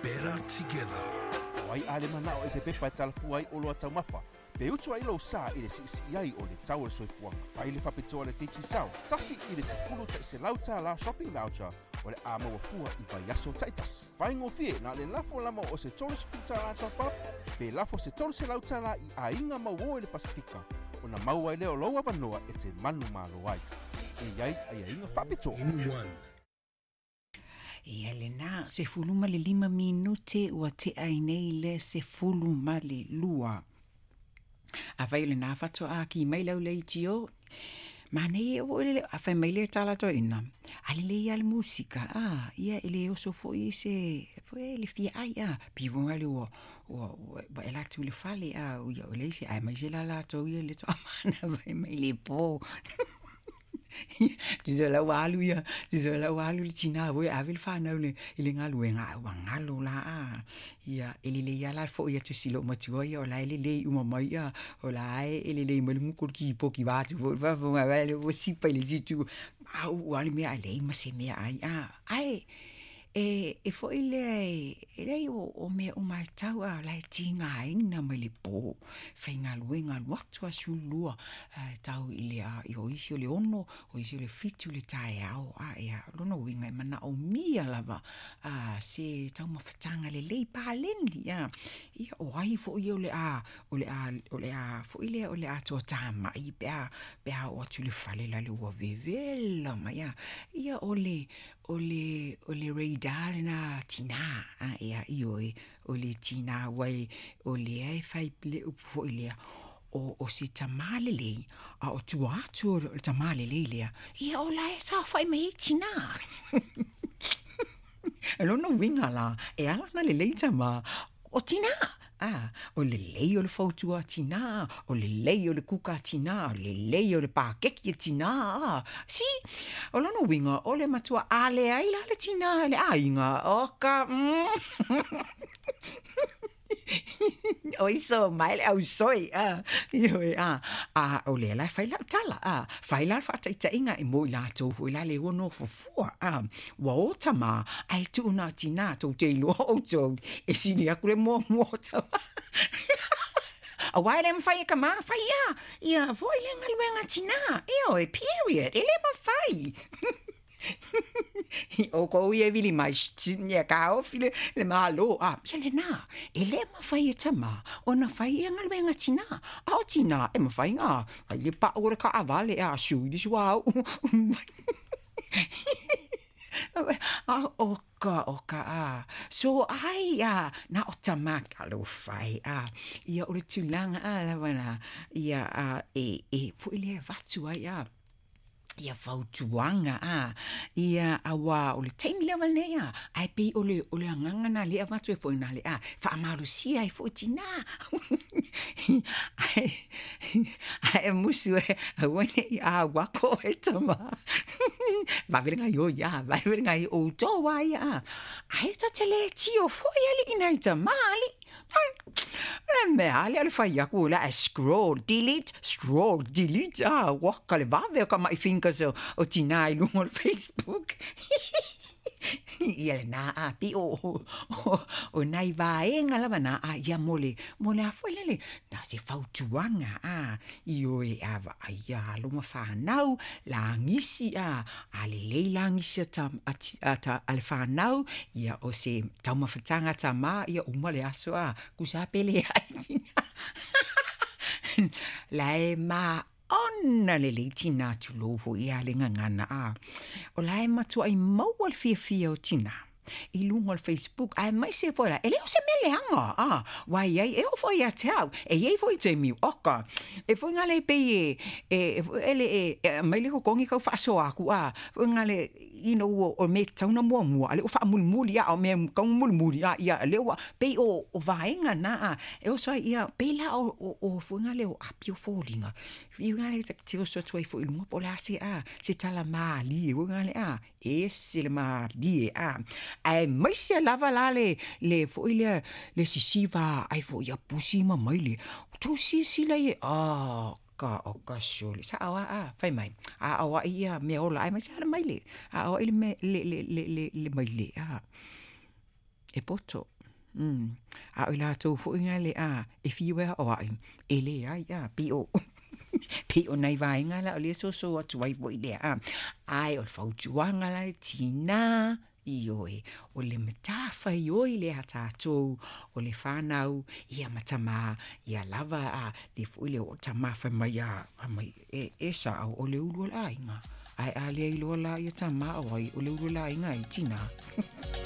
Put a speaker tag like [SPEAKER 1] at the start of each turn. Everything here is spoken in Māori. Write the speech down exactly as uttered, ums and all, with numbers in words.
[SPEAKER 1] better together.
[SPEAKER 2] Wai ale mana o ese pepa talafu ai o loa tau mafa. Pe utu ai lo sa i le si si ai o le tau le soifuanga. Fai le whapitoa le teaching sao. Tasi i le sifulu ta se lauta la shopping voucher. O le a maua fua i vai aso taitas. Fai ngofie na le lafo lama o se tolu se futa la tapa. Pe lafo se tolu se lauta la i a inga mau o le Pasifika. O na mau ai leo loa vanoa e te manu malo ai. E iai ai a inga whapitoa.
[SPEAKER 1] In one.
[SPEAKER 3] Ia le nā, se fulu ma le lima minute ua te ai nei le se fulu ma le lua. A vai le nā whato a ki mai lau le itio. Ma nei o le, a whai mai le tala to ina. A le le ia le musika, a, ia ele oso fo i se, fo e le fia ai a, pivonga le ua, ua, ua, e latu le fale a, ua, o le se, ai mai se la lato, ia le to amana, vai mai le po. Tuzo la walu ya, tuzo la walu le tina we avil fa na le ile ngalu nga wangalo la a. Ya ele le ya la fo ya tu silo matu ya la ele le uma mai ya, o la ele le mo mu ki po ki va tu va va va le aussi pa le zitu. Ah o ale me ale ma se me ai a. Ai e e fo ile ele o o me o mai tau a la tinga ina me le po fainga luenga watu asulua tau ile a i o isi o le ono o isi o le fitu le tae au a ia lono winga e mana o mia lava a se tau mawhatanga le lei pa lendi a ia o ai fo i o le a o le a o le a fo ile o le a toa tama i bea bea o atu le fale la le ua vevela ma ia ia o le o le o le radar na tina a ia ioi o le tina wai o le ai fai le fo ile o o si tamale le a o tu atu o tamale le le ia o la sa fai me tina elo no winga la e ala na le le tama o tina ah, o le lei o le fautua tina, o le lei o le kuka tina, o le lei o le pakeki tina, ah, si, o lono winga, o le matua ale ai la le tina, le ainga, oka, mm. O iso mai le au soi ah yo ah ah o le la fai la tala ah fai la fa tai inga e mo la to fu la le wono fu fu ah wa o tama ai tu na tina to te lo o to e sini akure mo mo tama a wai lem fai ka ma fai ya ya foi le ngalwenga tina e o e period ele ma fai o ko ia vili mai tinha ka o file le malo a pele na ele ma fai tama ona fai ngal venga tina a tina e ma fai nga ai pa ora ka avale a su di wow a oka oka a so ai a na o tama ka lo fai a ia o le tulanga a la wana ia a e e fu ile vatu ai a ia fautuanga a ia awa o le time level nei a ai pe o le o le anganga na le avatu e foi na le a fa amarusia e foi tina ai ai musu e wone a wako e tama va venga yo ya va venga o to wa ya ai ta tele tio foi ali ina tamali le me ali al fai aku la scroll delete scroll delete ah waka le va ver kama i finka so o tinai lungo Facebook ia na a pi o o nai va en ala na a ia mole mole a foi le na se fautuanga a io e ava ia lo ma fa nau la ngisi a ale le la ngisi ta ata al fa nau ia o se tau ma fatanga ta ma ia o mole aso a ku sa pele ai la e ma ona le le tina tu lo fo ia le ngana a o la e matu ai mau al fia fia o tina i lungo al Facebook ai mai se foi la ele o se meleanga ah wai ai e o foi a tau e ei foi te mi oka e foi ngale pe e e ele e mai le ko kongi ko fa so aku a foi ngale you know o me tau na mo mo ale o fa mul mul ya o me ko mul mul ya ya le wa pe o o vaenga na e o so ia pe la o o foi ngale o apio folinga vi ngale te o so toi foi lungo pola se a se tala mali o ngale a e se le mali a ai mai se lava la le le foi le le sisiva ai foi ya pusi ma mai le tu sisi la e ah ka o ka soli sa awa a fai mai a awa ia me ola ai mai sa mai le a awa ile me le le le le le mai le a e poto. Mm. A o la tau fo inga le a e fiwe o ai e le ai a pi o pi o nei vai nga la o le so so atu ai boi le a ai o fau tuanga la tina i oi o le matafa i oi le hata tau o le whanau i a matama i a lava a le fu le o tamafa mai a mai e, e sa o le ulu la inga ai a le ilo la i a tama o ai o le ulu la inga i tina